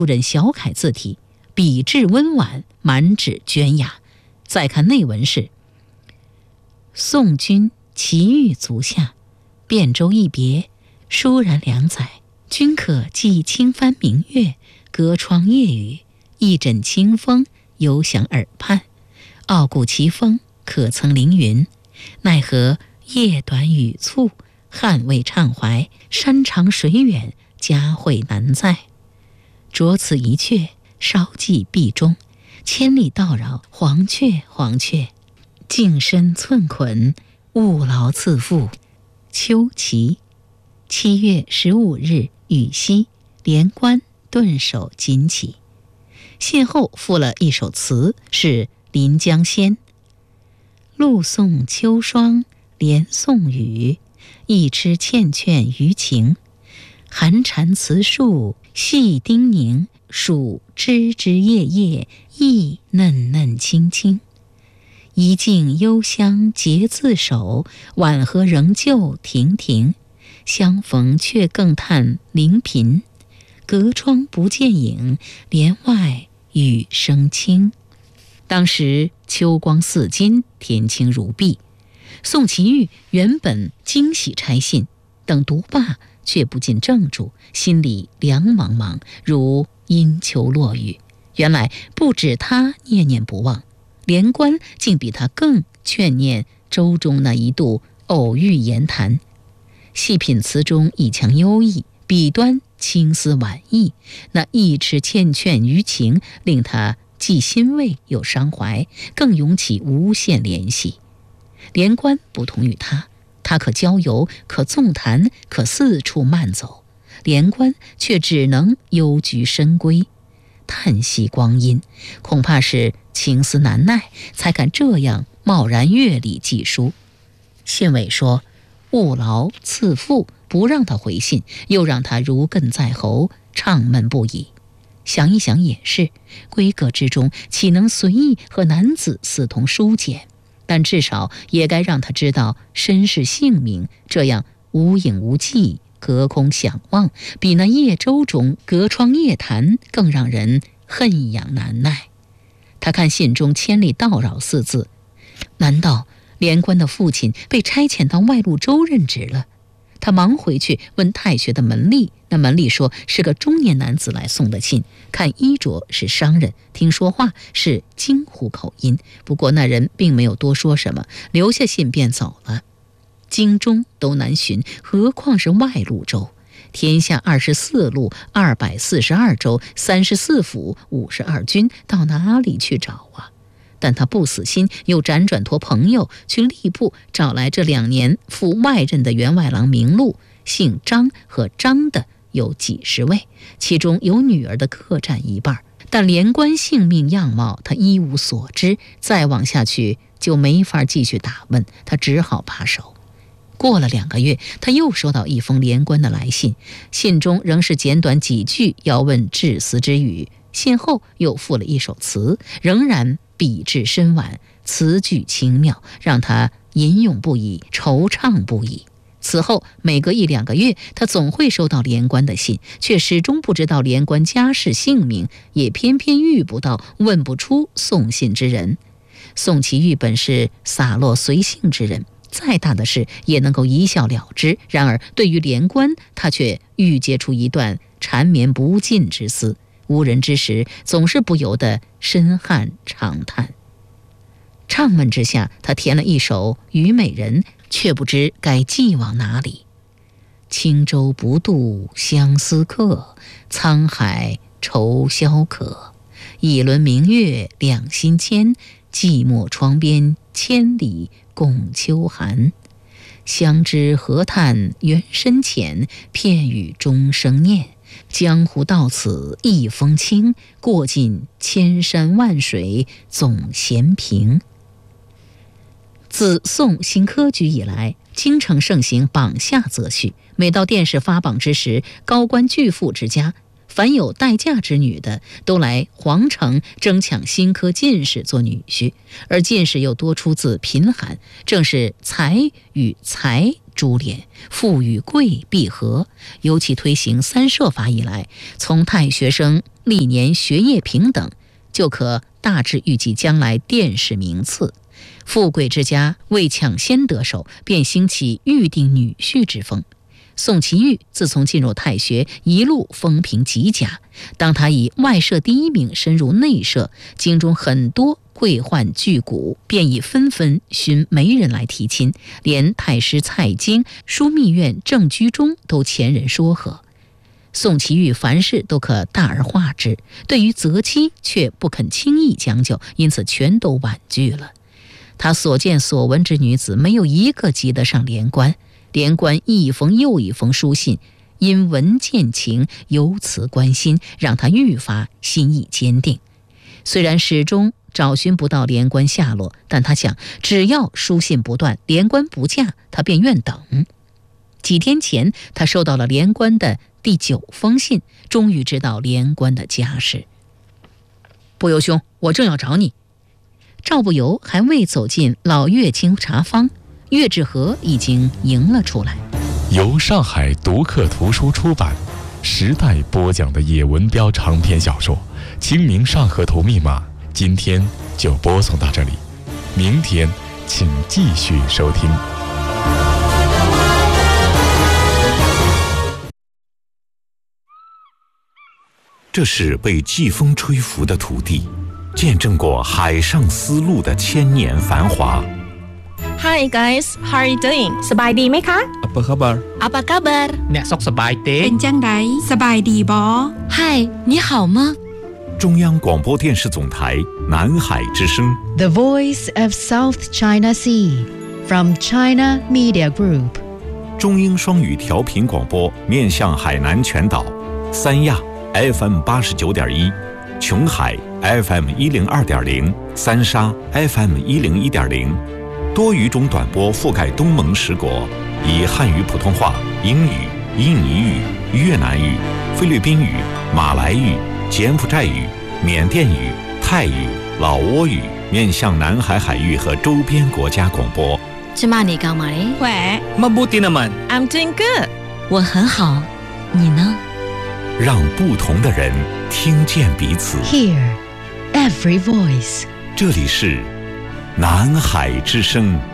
人小楷字体，笔致温婉，满纸娟雅。再看内文是：宋君祁煜足下，汴州一别，倏然2载。君可寄轻帆明月，隔窗夜雨，一枕清风，犹响耳畔。傲骨奇峰，可曾凌云？奈何夜短雨促，汉未畅怀。山长水远，佳会难在。着此一阙，稍记壁中。千里道扰，黄阙黄阙。净身寸捆，勿劳自负。秋齐7月15日雨夕，连官顿首锦起。信后附了一首词，是《临江仙》：露送秋霜连送雨，一枝缱绻余情。寒蝉辞树细叮咛，数枝枝叶叶意嫩嫩青青。一径幽香结自守，晚和仍旧亭亭。相逢却更叹邻贫，隔窗不见影，帘外雨声轻。当时秋光似金，天清如碧。宋祁煜原本惊喜差信，等读罢却不禁怔住，心里凉茫茫，如阴秋落雨。原来不止他念念不忘，连官竟比他更眷念周中那一度偶遇言谈。细品词中一腔幽意，笔端青丝婉意，那一池缱绻余情，令他既欣慰又伤怀，更涌起无限怜惜。连官不同于他，他可郊游，可纵谈，可四处漫走，连官却只能幽居深闺，叹息光阴，恐怕是情思难耐，才敢这样贸然阅历寄书。信尾说勿劳自负，不让他回信，又让他如鲠在喉，怅闷不已。想一想也是，闺阁之中岂能随意和男子私通书简？但至少也该让他知道身世姓名，这样无影无迹，隔空想望，比那夜舟中隔窗夜谈更让人恨痒难耐。他看信中千里道扰4字，难道连官的父亲被差遣到外路州任职了？他忙回去问太学的门吏，那门吏说是个中年男子来送的信，看衣着是商人，听说话是京沪口音。不过那人并没有多说什么，留下信便走了。京中都难寻，何况是外路州？天下24路242州34府52军，到哪里去找啊？但他不死心，又辗转托朋友去吏部找来这2年赴外任的员外郎名录，姓张和张的有几十位，其中有女儿的各占一半。但连官性命样貌他一无所知，再往下去就没法继续打问，他只好罢手。过了2个月，他又收到一封连官的来信，信中仍是简短几句要问致死之语，信后又附了一首词，仍然笔致深婉，词句轻妙，让他吟咏不已，惆怅不已。此后每隔1、2个月，他总会收到连官的信，却始终不知道连官家世姓名，也偏偏遇不到，问不出送信之人。宋祁煜本是洒落随性之人，再大的事也能够一笑了之，然而对于连官，他却郁结出一段缠绵不尽之思，无人之时，总是不由得深叹长叹。怅闷之下，他填了一首《虞美人》，却不知该寄往哪里。轻舟不渡相思客，沧海愁萧可。一轮明月两心牵，寂寞窗边千里共秋寒。相知何叹缘深浅，片语终生念。江湖到此一风轻，过尽千山万水总嫌平。自宋新科举以来，京城盛行榜下择婿，每到殿试发榜之时，高官巨富之家，凡有待嫁之女的，都来皇城争抢新科进士做女婿，而进士又多出自贫寒，正是财与财珠联，富与贵闭合。尤其推行三社法以来，从太学生历年学业平等，就可大致预计将来殿试名次。富贵之家为抢先得手，便兴起预定女婿之风。宋祁煜自从进入太学，一路风评极佳。当他以外舍第一名深入内舍，京中很多贵宦巨贾便已纷纷寻媒人来提亲，连太师蔡京、枢密院郑居中都前人说和。宋祁煜凡事都可大而化之，对于择妻却不肯轻易将就，因此全都婉拒了。他所见所闻之女子，没有一个及得上连官。连官一封又一封书信，因闻见情，由此关心，让他愈发心意坚定。虽然始终找寻不到连官下落，但他想，只要书信不断，连官不嫁，他便愿等。几天前，他收到了连官的第9封信，终于知道连官的家事。不由兄，我正要找你。赵不由还未走进老乐清茶坊，岳志和已经迎了出来。 由上海读客图书出版，时代播讲的野文标长篇小说《清明上河图密码》，今天就播送到这里，明天请继续收听。 这是被季风吹拂的土地，见证过海上丝路的千年繁华。 Hi guys, how are you doing? สบายดีไหมคะ Apa khabar? Apa kabar? អ្នកសុខសប្បាយទេเป็นจังไดสบายดีบ่嗨，你好吗？ 中央广播电视总台南海之声 The Voice of South China Sea from China Media Group 中英双语调频广播，面向海南全岛，三亚 FM 89.1，琼海 FM 102.0，三沙 FM 101.0，多语种短波覆盖东盟10国，以汉语、普通话、英语、印尼语、越南语、菲律宾语、马来语、柬埔寨语、缅甸语、泰语、老挝语，面向南海海域和周边国家广播。 芝麻你干嘛嘞？ 喂 Mabuti naman. I'm doing good. 我很好，你呢？ 让不同的人听见彼此。 Hear every voice 这里是南海之声。